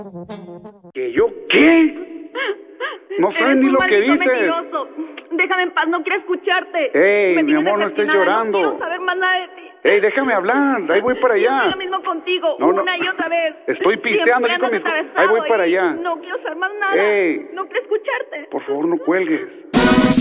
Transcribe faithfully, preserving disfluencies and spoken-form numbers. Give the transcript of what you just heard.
¿Que yo qué? No sabes ni lo que dices. Mentiroso. Déjame en paz, no quiero escucharte. Ey, mi amor, no estés llorando. No quiero saber más nada de ti. Ey, déjame hablar, ahí voy para allá. Yo lo mismo contigo, no, no. una y otra vez. Estoy pisteando aquí con mis... Ahí voy para allá. No quiero saber más nada. Ey. No quiero escucharte. Por favor, no cuelgues.